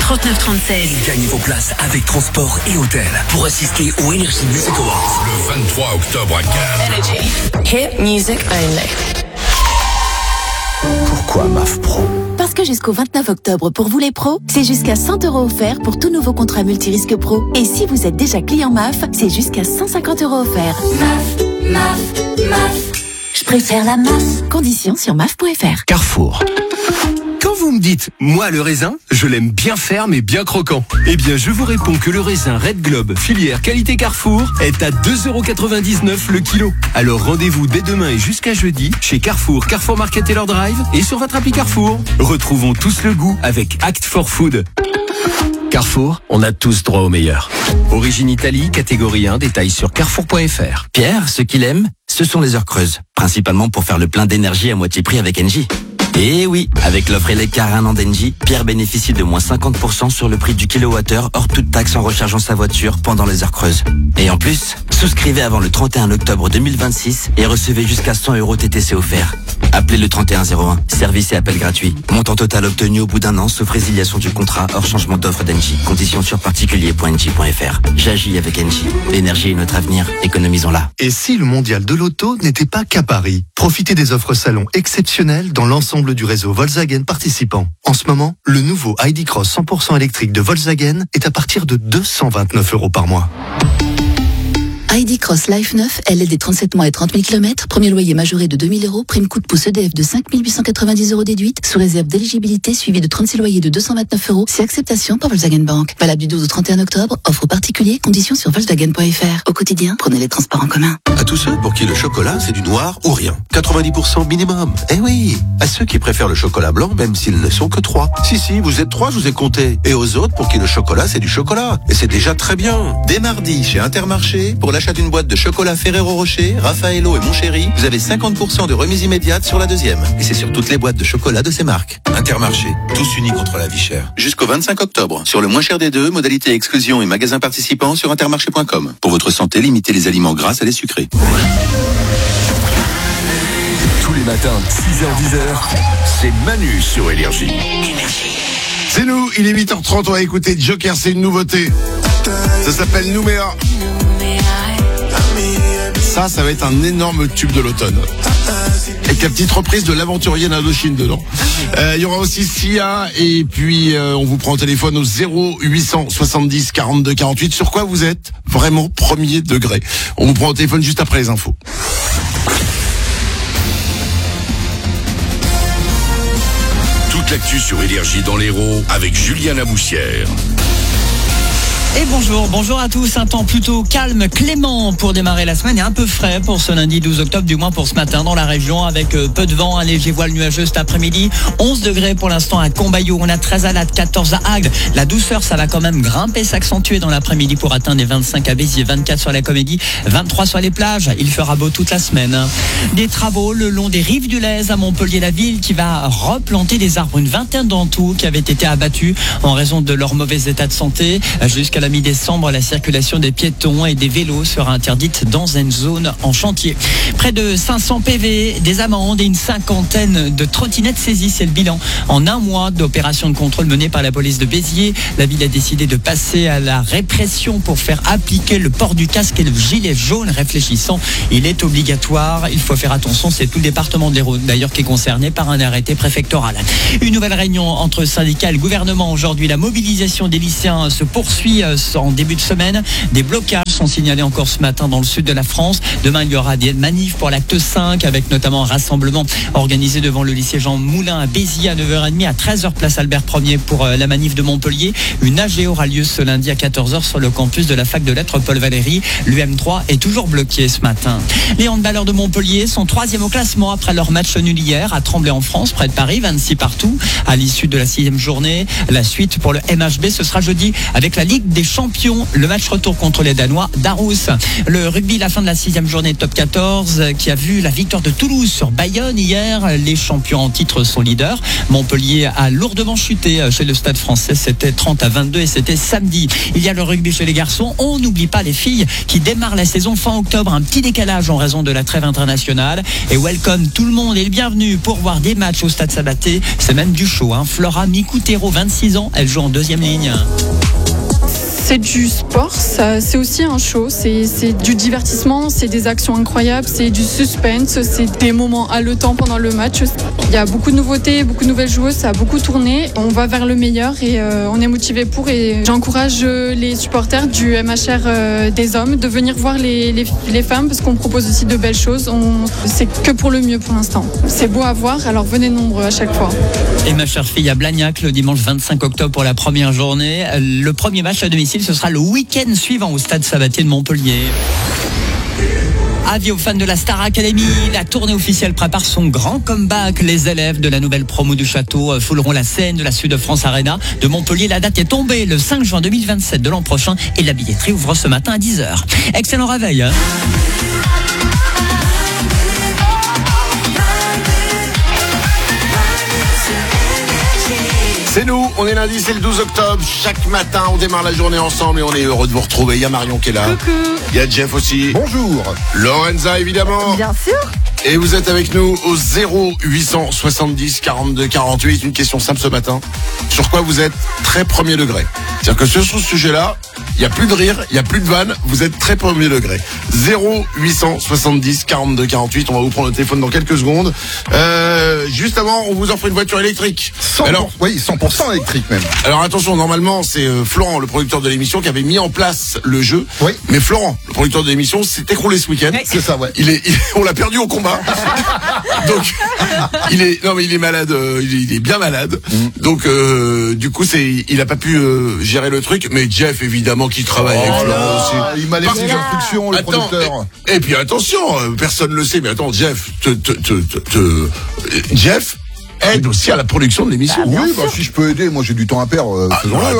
3936. Gagnez vos places avec transport et hôtel pour assister au Energy Music Awards. Le 23 octobre à Cannes. Energy. Hit music only. Pourquoi MAF Pro? Parce que jusqu'au 29 octobre, pour vous les pros, c'est jusqu'à 100 € offerts pour tout nouveau contrat multirisque pro. Et si vous êtes déjà client MAF, c'est jusqu'à 150 € offerts. MAF. Je préfère la MAF. Conditions sur MAF.fr. Carrefour. Quand vous me dites, moi le raisin, je l'aime bien ferme et bien croquant. Eh bien, je vous réponds que le raisin Red Globe, filière qualité Carrefour, est à 2,99 € le kilo. Alors rendez-vous dès demain et jusqu'à jeudi chez Carrefour, Carrefour Market Taylor Drive et sur votre appli Carrefour. Retrouvons tous le goût avec Act for Food. Carrefour, on a tous droit au meilleur. Origine Italie, catégorie 1, détails sur carrefour.fr. Pierre, ce qu'il aime, ce sont les heures creuses. Principalement pour faire le plein d'énergie à moitié prix avec Engie. Et oui, avec l'offre Elecar 1 an d'Engie, Pierre bénéficie de moins 50% sur le prix du kilowattheure hors toute taxe en rechargeant sa voiture pendant les heures creuses. Et en plus, souscrivez avant le 31 octobre 2026 et recevez jusqu'à 100 € TTC offerts. Appelez le 3101, service et appel gratuit. Montant total obtenu au bout d'un an, sauf résiliation du contrat hors changement d'offre d'Engie. Conditions sur particulier.engie.fr. J'agis avec Engie. L'énergie est notre avenir, économisons-la. Et si le mondial de l'auto n'était pas qu'à Paris? Profitez des offres salon exceptionnelles dans l'ensemble du réseau Volkswagen participant. En ce moment, le nouveau ID Cross 100% électrique de Volkswagen est à partir de 229 € par mois. ID Cross Life 9, LLD 37 mois et 30 000 km, premier loyer majoré de 2 000 €, prime coup de pouce EDF de 5 890 € déduite, sous réserve d'éligibilité suivi de 36 loyers de 229 €, c'est acceptation par Volkswagen Bank. Valable du 12 au 31 octobre, offre particulier, conditions sur Volkswagen.fr. Au quotidien, prenez les transports en commun. À tous ceux pour qui le chocolat c'est du noir ou rien. 90% minimum. Eh oui. À ceux qui préfèrent le chocolat blanc même s'ils ne sont que 3. Si, vous êtes 3, je vous ai compté. Et aux autres pour qui le chocolat c'est du chocolat. Et c'est déjà très bien. Dès mardi chez Intermarché, pour l'achat d'une boîte de chocolat Ferrero Rocher, Raffaello et Montchéri, vous avez 50% de remise immédiate sur la deuxième. Et c'est sur toutes les boîtes de chocolat de ces marques. Intermarché, tous unis contre la vie chère. Jusqu'au 25 octobre. Sur le moins cher des deux, modalité exclusion et magasins participants sur intermarché.com. Pour votre santé, limitez les aliments gras à les sucrés. Tous les matins, 6h-10h, c'est Manu sur Énergie. C'est nous, il est 8h30, on va écouter Joker, c'est une nouveauté. Ça s'appelle Nouméa. Ça va être un énorme tube de l'automne. Avec la petite reprise de l'aventurier d'Indochine dedans. Il y aura aussi Sia, et puis on vous prend au téléphone au 0870 42 48. Sur quoi vous êtes vraiment premier degré? On vous prend au téléphone juste après les infos. Toute l'actu sur Énergie dans l'Hérault avec Julien Lamoussière. Et bonjour à tous. Un temps plutôt calme, clément pour démarrer la semaine et un peu frais pour ce lundi 12 octobre, du moins pour ce matin dans la région, avec peu de vent, un léger voile nuageux cet après-midi. 11 degrés pour l'instant à Combayou, on a 13 à Latte, 14 à Agde. La douceur, ça va quand même grimper, s'accentuer dans l'après-midi pour atteindre les 25 à Béziers, 24 sur la Comédie, 23 sur les plages. Il fera beau toute la semaine. Des travaux le long des rives du Lez à Montpellier, la ville qui va replanter des arbres, une vingtaine d'entre eux qui avaient été abattus en raison de leur mauvais état de santé. Jusqu'à la mi-décembre, la circulation des piétons et des vélos sera interdite dans une zone en chantier. Près de 500 PV, des amendes et une cinquantaine de trottinettes saisies, c'est le bilan en un mois d'opérations de contrôle menées par la police de Béziers. La ville a décidé de passer à la répression pour faire appliquer le port du casque et le gilet jaune. Réfléchissant, il est obligatoire, il faut faire attention, c'est tout le département de l'Hérault d'ailleurs qui est concerné par un arrêté préfectoral. Une nouvelle réunion entre syndicats et le gouvernement aujourd'hui. La mobilisation des lycéens se poursuit en début de semaine. Des blocages sont signalés encore ce matin dans le sud de la France. Demain, il y aura des manifs pour l'acte 5 avec notamment un rassemblement organisé devant le lycée Jean Moulin à Béziers à 9h30, à 13h place Albert Ier pour la manif de Montpellier. Une AG aura lieu ce lundi à 14h sur le campus de la fac de lettres Paul Valéry. L'UM3 est toujours bloqué ce matin. Les handballeurs de Montpellier sont 3e au classement après leur match nul hier à Tremblay en France, près de Paris, 26 partout. À l'issue de la 6e journée, la suite pour le MHB, ce sera jeudi avec la Ligue des des Champions. Le match retour contre les Danois d'Aarhus. Le rugby, la fin de la 6e journée de top 14 qui a vu la victoire de Toulouse sur Bayonne hier. Les champions en titre sont leaders. Montpellier a lourdement chuté chez le Stade Français. C'était 30-22 et c'était samedi. Il y a le rugby chez les garçons. On n'oublie pas les filles qui démarrent la saison fin octobre. Un petit décalage en raison de la trêve internationale. Et welcome tout le monde et le bienvenu pour voir des matchs au Stade Sabaté. C'est même du show. Flora Mikutero, 26 ans, elle joue en 2e ligne. C'est du sport, c'est aussi un show, c'est du divertissement, c'est des actions incroyables, c'est du suspense, c'est des moments haletants pendant le match. Il y a beaucoup de nouveautés, beaucoup de nouvelles joueuses, ça a beaucoup tourné. On va vers le meilleur et on est motivé pour. Et j'encourage les supporters du MHR des hommes de venir voir les femmes parce qu'on propose aussi de belles choses. C'est que pour le mieux pour l'instant. C'est beau à voir, alors venez nombreux à chaque fois. MHR filles à Blagnac le dimanche 25 octobre pour la première journée. Le premier match à domicile, ce sera le week-end suivant au Stade Sabaté de Montpellier. Avis aux fans de la Star Academy, la tournée officielle prépare son grand comeback. Les élèves de la nouvelle promo du château fouleront la scène de la Sud de France Arena de Montpellier. La date est tombée le 5 juin 2027 de l'an prochain et la billetterie ouvre ce matin à 10h. Excellent réveil. C'est nous, on est lundi, c'est le 12 octobre. Chaque matin, on démarre la journée ensemble et on est heureux de vous retrouver. Il y a Marion qui est là. Coucou. Il y a Jeff aussi. Bonjour. Lorenza, évidemment. Bien sûr. Et vous êtes avec nous au 0870 42 48. Une question simple ce matin. Sur quoi vous êtes très premier degré? C'est-à-dire que sur ce sujet-là, il n'y a plus de rire, il n'y a plus de vanne, vous êtes très premier degré. 0870 42 48, on va vous prendre le téléphone dans quelques secondes. Juste avant, on vous offre une voiture électrique. 100% électrique même. Alors attention, normalement, c'est Florent, le producteur de l'émission, qui avait mis en place le jeu. Oui. Mais Florent, le producteur de l'émission, s'est écroulé ce week-end. C'est ça, ouais. On l'a perdu au combat. Donc, il est malade, il est bien malade. Donc, du coup, il a pas pu gérer le truc. Mais Jeff, évidemment, qui travaille avec Florent aussi. Il m'a laissé les instructions, le producteur. Et puis attention, personne ne le sait, mais attends, Jeff, Jeff aide aussi à la production de l'émission. Oui, si je peux aider, moi j'ai du temps à perdre.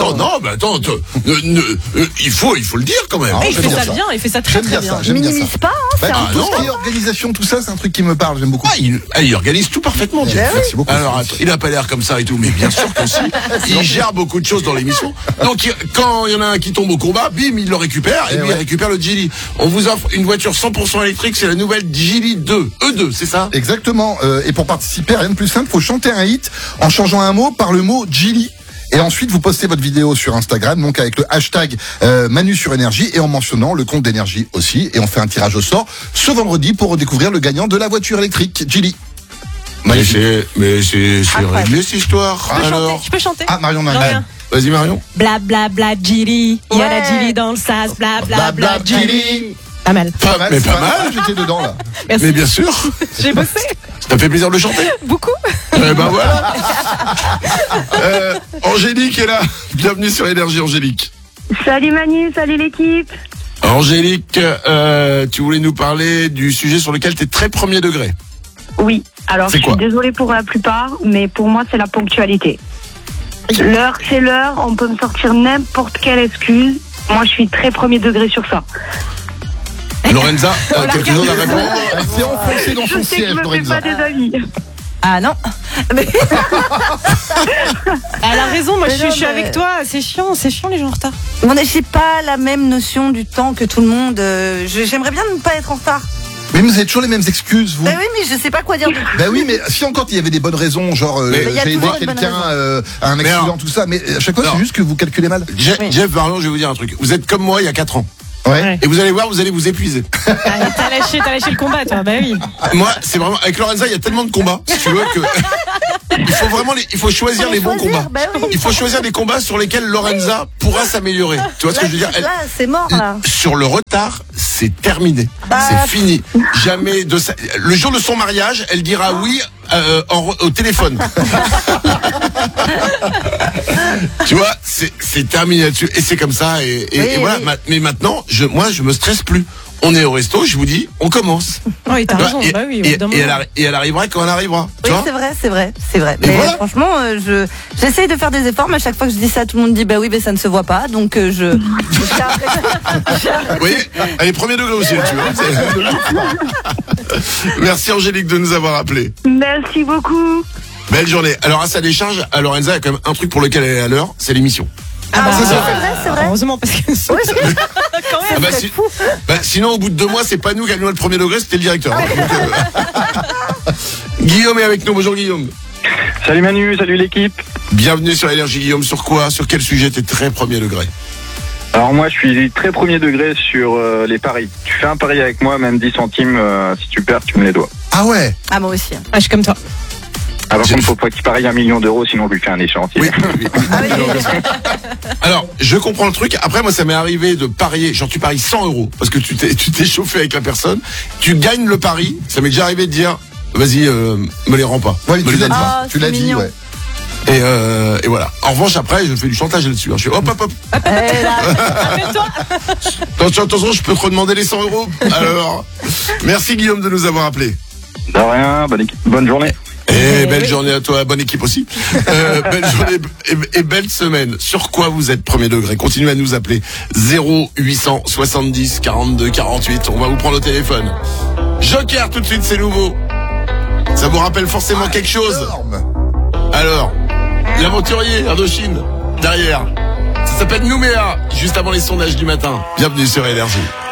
Il faut le dire quand même. Il fait ça bien, il fait ça très bien. Minimise pas, tout ce qui est organisation, tout ça, c'est un truc qui me parle, j'aime beaucoup. Il organise tout parfaitement, Jeff. Merci beaucoup. Alors, il n'a pas l'air comme ça et tout, mais bien sûr que si. Il gère beaucoup de choses dans l'émission. Donc, quand il y en a un qui tombe au combat, bim, il le récupère, et lui, il récupère le Geely. On vous offre une voiture 100% électrique, c'est la nouvelle Geely 2. E2, c'est ça? Exactement. Et pour participer, rien de plus simple, faut chanter un hit en changeant un mot par le mot Geely. Et ensuite, vous postez votre vidéo sur Instagram, donc avec le hashtag Manu sur Énergie et en mentionnant le compte d'énergie aussi. Et on fait un tirage au sort ce vendredi pour redécouvrir le gagnant de la voiture électrique Geely. Mais c'est réglé cette histoire. Alors, Je peux chanter. Ah, Marion. Vas-y Marion. Bla bla bla Geely, il y a la Geely dans le sas, bla bla bla Geely. Pas mal. Pas mal. J'étais dedans là. Merci. Mais bien sûr. J'ai bossé. Ça t'a fait plaisir de le chanter? Beaucoup. Ben voilà. Angélique est là. Bienvenue sur Énergie, Angélique. Salut Manu, salut l'équipe. Angélique, tu voulais nous parler du sujet sur lequel tu es très premier degré. Oui, alors je suis désolée pour la plupart, mais pour moi c'est la ponctualité. L'heure c'est l'heure, on peut me sortir n'importe quelle excuse. Moi je suis très premier degré sur ça. Lorenza, quelque chose à répondre? C'est enfoncé dans son siège, Lorenza. Je ne me fais pas des amis. Ah non. Elle a raison, moi je suis avec toi, c'est chiant les gens en retard. On n'a pas la même notion du temps que tout le monde. J'aimerais bien ne pas être en retard. Mais vous avez toujours les mêmes excuses, vous. Bah oui, mais je sais pas quoi dire. Bah oui, mais si encore il y avait des bonnes raisons, genre j'ai aidé quelqu'un à un accident, tout ça, mais à chaque fois c'est juste que vous calculez mal. Jeff, pardon, je vais vous dire un truc. Vous êtes comme moi il y a 4 ans. Ouais. Et vous allez voir, vous allez vous épuiser. T'as lâché le combat, toi. Bah oui. Moi, c'est vraiment avec Lorenza, il y a tellement de combats, si tu veux que il faut choisir les bons combats. Bah oui. Il faut choisir des combats sur lesquels Lorenza pourra s'améliorer. Tu vois ce que je veux dire? Là, c'est mort là. Sur le retard, c'est terminé. C'est fini. Jamais le jour de son mariage, elle dira oui au téléphone. Tu vois, c'est terminé là-dessus et c'est comme ça et voilà. Mais maintenant, je me stresse plus. on est au resto, je vous dis, on commence. Oui, t'as raison. Et, bah oui, et elle arrivera quand elle arrivera. Oui, c'est vrai. Mais voilà. franchement, j'essaye de faire des efforts, mais à chaque fois que je dis ça, tout le monde dit bah oui, mais ça ne se voit pas, donc je. Oui, elle est premier degré aussi, tu vois. Merci Angélique de nous avoir appelés. Merci beaucoup. Belle journée. Alors à sa décharge, alors Elsa, il y a quand même un truc pour lequel elle est à l'heure, c'est l'émission. C'est vrai. Heureusement, parce que quand même, c'est fou. Sinon, au bout de 2 mois, c'est pas nous qui avions le premier degré, c'était le directeur. Guillaume est avec nous. Bonjour Guillaume. Salut Manu, salut l'équipe. Bienvenue sur Énergie Guillaume. Sur quoi? Sur quel sujet t'es très premier degré? Alors moi, je suis très premier degré sur les paris. Tu fais un pari avec moi, même 10 centimes, si tu perds, tu me les dois. Ah ouais? Ah moi aussi. je suis comme toi. Alors contre, faut pas qu'il parie 1 million d'euros, sinon je lui fais un échéancier. Oui. Alors, je comprends le truc. Après, moi, ça m'est arrivé de parier. Genre, tu paries 100 euros parce que tu t'es chauffé avec la personne. Tu gagnes le pari. Ça m'est déjà arrivé de dire, vas-y, me les rends pas. Ouais, tu l'as dit, ouais. Et voilà. En revanche, après, je fais du chantage là-dessus. Je fais hop. Attention, je peux te redemander les 100 euros. Alors, merci Guillaume de nous avoir appelés. De rien, bonne journée. Belle journée à toi, bonne équipe aussi. Belle journée et belle semaine. Sur quoi vous êtes premier degré? Continuez à nous appeler 0870 42 48. On va vous prendre au téléphone. Joker tout de suite, c'est nouveau. Ça vous rappelle forcément quelque chose? Alors, l'aventurier Indochine derrière. Ça s'appelle Nouméa, juste avant les sondages du matin. Bienvenue sur Énergie.